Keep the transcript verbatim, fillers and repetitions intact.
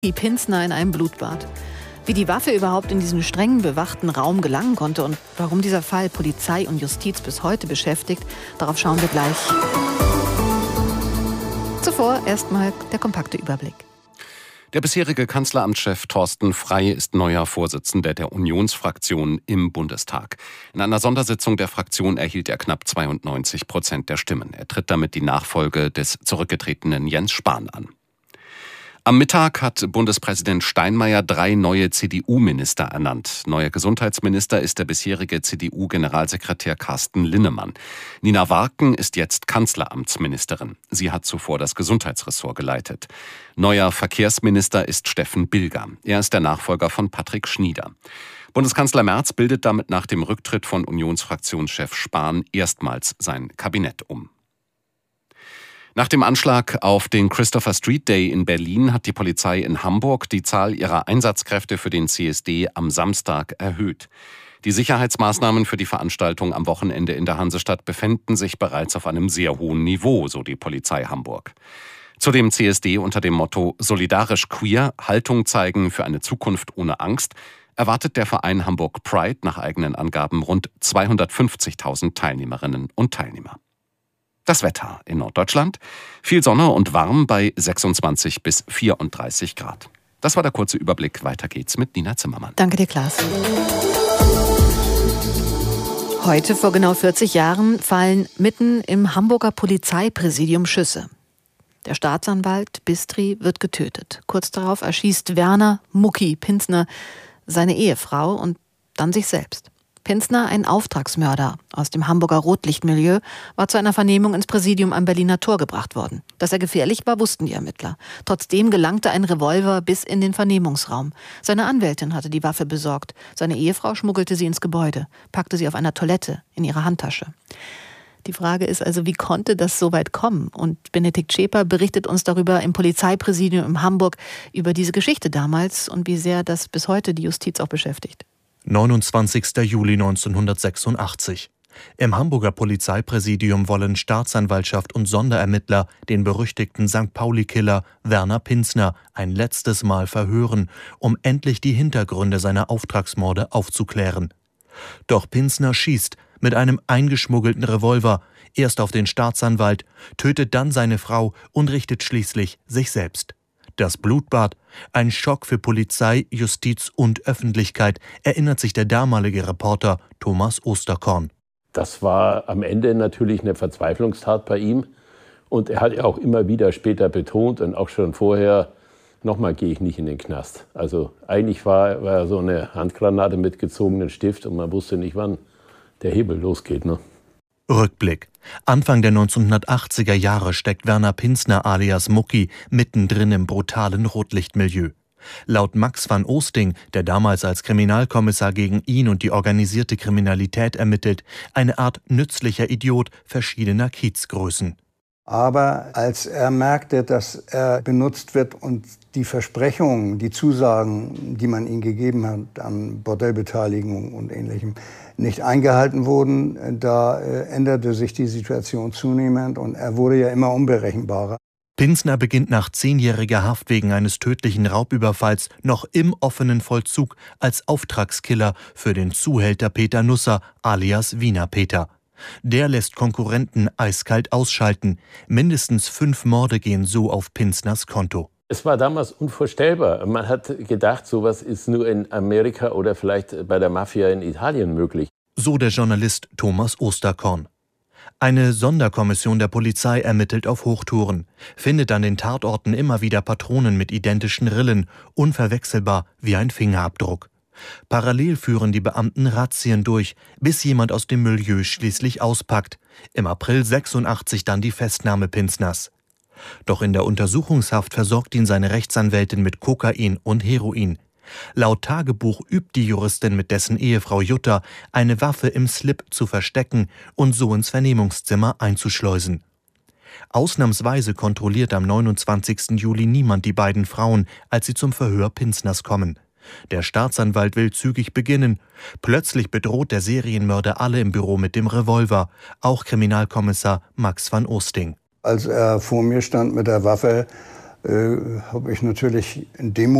Pinzner in einem Blutbad. Wie die Waffe überhaupt in diesen streng bewachten Raum gelangen konnte und warum dieser Fall Polizei und Justiz bis heute beschäftigt, darauf schauen wir gleich. Zuvor erstmal der kompakte Überblick. Der bisherige Kanzleramtschef Thorsten Frey ist neuer Vorsitzender der Unionsfraktion im Bundestag. In einer Sondersitzung der Fraktion erhielt er knapp zweiundneunzig Prozent der Stimmen. Er tritt damit die Nachfolge des zurückgetretenen Jens Spahn an. Am Mittag hat Bundespräsident Steinmeier drei neue C D U-Minister ernannt. Neuer Gesundheitsminister ist der bisherige C D U-Generalsekretär Carsten Linnemann. Nina Warken ist jetzt Kanzleramtsministerin. Sie hat zuvor das Gesundheitsressort geleitet. Neuer Verkehrsminister ist Steffen Bilger. Er ist der Nachfolger von Patrick Schnieder. Bundeskanzler Merz bildet damit nach dem Rücktritt von Unionsfraktionschef Spahn erstmals sein Kabinett um. Nach dem Anschlag auf den Christopher Street Day in Berlin hat die Polizei in Hamburg die Zahl ihrer Einsatzkräfte für den C S D am Samstag erhöht. Die Sicherheitsmaßnahmen für die Veranstaltung am Wochenende in der Hansestadt befänden sich bereits auf einem sehr hohen Niveau, so die Polizei Hamburg. Zu dem C S D unter dem Motto Solidarisch Queer, Haltung zeigen für eine Zukunft ohne Angst, erwartet der Verein Hamburg Pride nach eigenen Angaben rund zweihundertfünfzigtausend Teilnehmerinnen und Teilnehmer. Das Wetter in Norddeutschland. Viel Sonne und warm bei sechsundzwanzig bis vierunddreißig Grad. Das war der kurze Überblick. Weiter geht's mit Nina Zimmermann. Danke dir, Klaas. Heute, vor genau vierzig Jahren, fallen mitten im Hamburger Polizeipräsidium Schüsse. Der Staatsanwalt Bistri wird getötet. Kurz darauf erschießt Werner Mucki Pinzner seine Ehefrau und dann sich selbst. Pinzner, ein Auftragsmörder aus dem Hamburger Rotlichtmilieu, war zu einer Vernehmung ins Präsidium am Berliner Tor gebracht worden. Dass er gefährlich war, wussten die Ermittler. Trotzdem gelangte ein Revolver bis in den Vernehmungsraum. Seine Anwältin hatte die Waffe besorgt. Seine Ehefrau schmuggelte sie ins Gebäude, packte sie auf einer Toilette in ihre Handtasche. Die Frage ist also, wie konnte das so weit kommen? Und Benedikt Schäper berichtet uns darüber im Polizeipräsidium in Hamburg über diese Geschichte damals und wie sehr das bis heute die Justiz auch beschäftigt. neunundzwanzigster Juli neunzehnhundertsechsundachtzig. Im Hamburger Polizeipräsidium wollen Staatsanwaltschaft und Sonderermittler den berüchtigten Sankt Pauli-Killer Werner Pinzner ein letztes Mal verhören, um endlich die Hintergründe seiner Auftragsmorde aufzuklären. Doch Pinzner schießt mit einem eingeschmuggelten Revolver erst auf den Staatsanwalt, tötet dann seine Frau und richtet schließlich sich selbst. Das Blutbad, ein Schock für Polizei, Justiz und Öffentlichkeit, erinnert sich der damalige Reporter Thomas Osterkorn. Das war am Ende natürlich eine Verzweiflungstat bei ihm. Und er hat ja auch immer wieder später betont und auch schon vorher, nochmal gehe ich nicht in den Knast. Also eigentlich war, war so eine Handgranate mit gezogenem Stift und man wusste nicht, wann der Hebel losgeht, ne? Rückblick. Anfang der neunzehnhundertachtziger Jahre steckt Werner Pinzner alias Mucki mittendrin im brutalen Rotlichtmilieu. Laut Max van Oosting, der damals als Kriminalkommissar gegen ihn und die organisierte Kriminalität ermittelt, eine Art nützlicher Idiot verschiedener Kiezgrößen. Aber als er merkte, dass er benutzt wird und die Versprechungen, die Zusagen, die man ihm gegeben hat an Bordellbeteiligung und Ähnlichem, nicht eingehalten wurden, da äh, änderte sich die Situation zunehmend und er wurde ja immer unberechenbarer. Pinzner beginnt nach zehnjähriger Haft wegen eines tödlichen Raubüberfalls noch im offenen Vollzug als Auftragskiller für den Zuhälter Peter Nusser alias Wiener Peter. Der lässt Konkurrenten eiskalt ausschalten. Mindestens fünf Morde gehen so auf Pinzners Konto. Es war damals unvorstellbar. Man hat gedacht, sowas ist nur in Amerika oder vielleicht bei der Mafia in Italien möglich. So der Journalist Thomas Osterkorn. Eine Sonderkommission der Polizei ermittelt auf Hochtouren, findet an den Tatorten immer wieder Patronen mit identischen Rillen, unverwechselbar wie ein Fingerabdruck. Parallel führen die Beamten Razzien durch, bis jemand aus dem Milieu schließlich auspackt. Im April sechsundachtzig dann die Festnahme Pinzners. Doch in der Untersuchungshaft versorgt ihn seine Rechtsanwältin mit Kokain und Heroin. Laut Tagebuch übt die Juristin mit dessen Ehefrau Jutta, eine Waffe im Slip zu verstecken und so ins Vernehmungszimmer einzuschleusen. Ausnahmsweise kontrolliert am neunundzwanzigsten Juli niemand die beiden Frauen, als sie zum Verhör Pinzners kommen. Der Staatsanwalt will zügig beginnen. Plötzlich bedroht der Serienmörder alle im Büro mit dem Revolver, auch Kriminalkommissar Max van Oosting. Als er vor mir stand mit der Waffe, äh, habe ich natürlich in dem